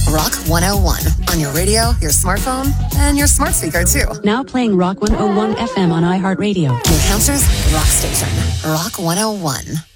Rock 101 on your radio, your smartphone, and your smart speaker, too. Now playing Rock 101 FM on iHeartRadio. New Hampshire's rock station, Rock 101.